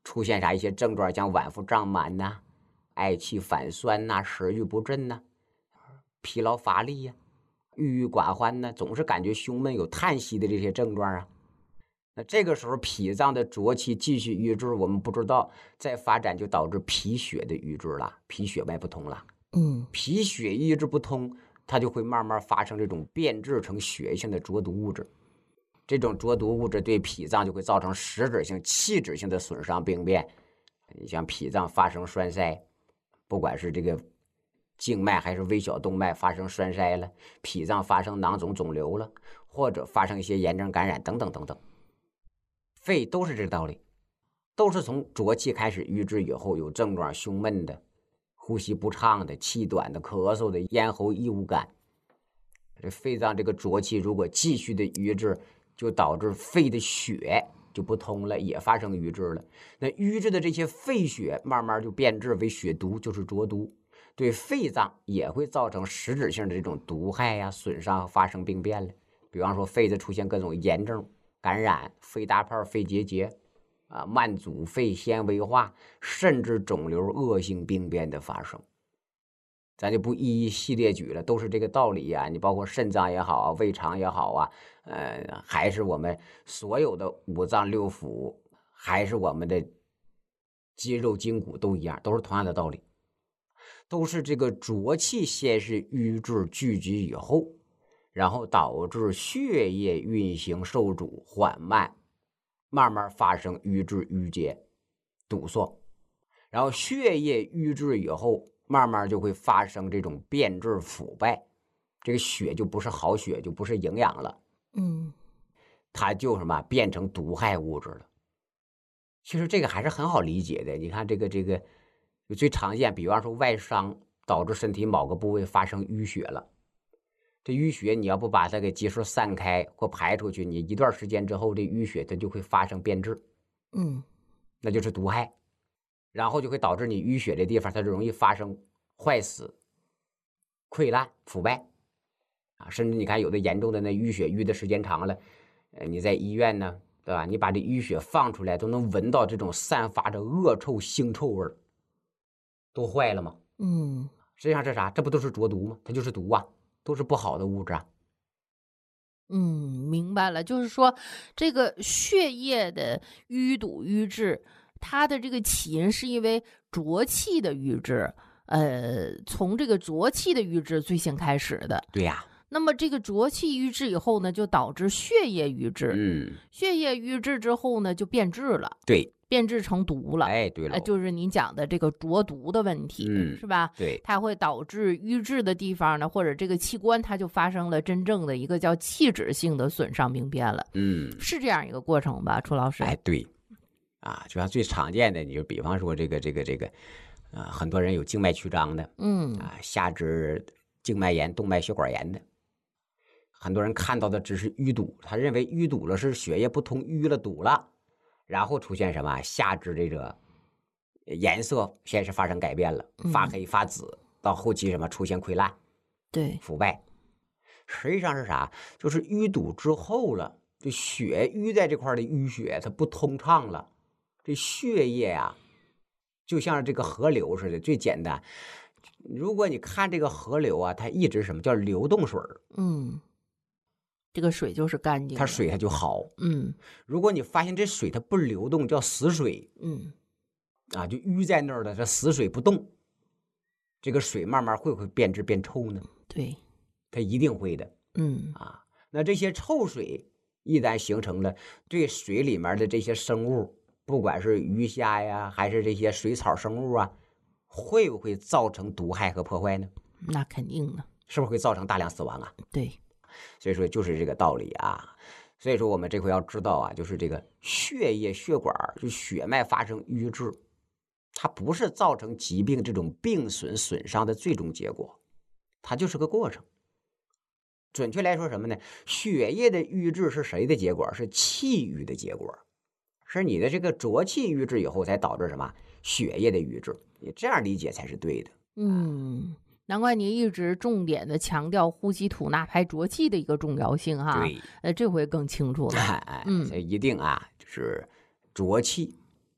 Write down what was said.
出现啥一些症状，像脘腹胀满呐、嗳气反酸呐、食欲不振呐、疲劳乏力呀、郁郁寡欢呐，总是感觉胸闷有叹息的这些症状啊。那这个时候脾脏的浊气继续瘀滞，我们不知道再发展就导致脾血的瘀滞了，脾血脉不通了。脾血一直不通，它就会慢慢发生这种变质成血性的浊毒物质。这种浊毒物质对脾脏就会造成实质性、器质性的损伤病变。你像脾脏发生栓塞，不管是这个静脉还是微小动脉发生栓塞了，脾脏发生囊肿肿瘤了，或者发生一些炎症感染等等等等。肺都是这个道理，都是从浊气开始瘀滞以后有症状，胸闷的、呼吸不畅的、气短的、咳嗽的、咽喉异物感。这肺脏这个浊气如果继续的瘀滞，就导致肺的血就不通了，也发生瘀滞了。那瘀滞的这些肺血慢慢就变质为血毒，就是浊毒，对肺脏也会造成实质性的这种毒害呀、损伤，发生病变了。比方说肺子出现各种炎症、感染、肺大泡、肺结节啊、慢阻肺纤维化，甚至肿瘤恶性病变的发生。咱就不一一系列举了，都是这个道理呀。你包括肾脏也好，胃肠也好啊，还是我们所有的五脏六腑，还是我们的肌肉筋骨都一样，都是同样的道理，都是这个浊气先是瘀滞聚集以后，然后导致血液运行受阻缓慢，慢慢发生瘀滞淤结堵塞，然后血液瘀滞以后，慢慢就会发生这种变质腐败，这个血就不是好血，就不是营养了，它就什么变成毒害物质了。其实这个还是很好理解的，你看这个最常见，比方说外伤导致身体某个部位发生淤血了，这淤血你要不把它给及时散开或排出去，你一段时间之后，这淤血它就会发生变质，那就是毒害。然后就会导致你淤血的地方，它就容易发生坏死、溃烂、腐败啊，甚至你看有的严重的那淤血淤的时间长了，你在医院呢，对吧？你把这淤血放出来，都能闻到这种散发着恶臭、腥臭味儿，都坏了吗？实际上这啥？这不都是浊毒吗？它就是毒啊，都是不好的物质啊。 明白了，就是说这个血液的淤堵瘀滞，它的这个起因是因为浊气的瘀滞，从这个浊气的瘀滞最先开始的。 对呀。 那么这个浊气瘀滞以后呢，就导致血液瘀滞。血液瘀滞之后呢，就变质了。 对。 变质成毒了。 哎，对了， 就是您讲的这个浊毒的问题，是吧？ 对， 它会导致瘀滞的地方呢，或者这个器官它就发生了真正的一个叫器质性的损伤病变了。是这样一个过程吧，楚老师？ 哎，对，啊，就像最常见的，你就比方说这个，很多人有静脉曲张的，下肢静脉炎、动脉血管炎的，很多人看到的只是淤堵，他认为淤堵了是血液不通，淤了堵了。然后出现什么？下肢这个颜色先是发生改变了，发黑发紫，到后期什么出现溃烂， 对， 腐败。实际上是啥？就是淤堵之后了，这血瘀在这块的淤血它不通畅了，这血液啊，就像这个河流似的，最简单。如果你看这个河流啊，它一直什么叫流动水？ 这个水就是干净的， 它水它就好。如果你发现这水它不流动，叫死水。就淤在那儿的，这死水不动，这个水慢慢会不会变质变臭呢？ 对， 它一定会的。那这些臭水一旦形成了，对水里面的这些生物，不管是鱼虾呀，还是这些水草生物啊，会不会造成毒害和破坏呢？ 那肯定的， 是不是会造成大量死亡啊？ 对。 所以说就是这个道理啊。所以说我们这回要知道啊，就是这个血液血管就血脉发生瘀滞，它不是造成疾病这种病损损伤的最终结果，它就是个过程。准确来说什么呢？血液的瘀滞是谁的结果？是气瘀的结果，是你的这个浊气瘀滞以后才导致什么血液的瘀滞，你这样理解才是对的。 难怪你一直重点的强调呼吸吐纳排浊气的一个重要性哈。 对， 这回更清楚了。 所以一定啊，就是浊气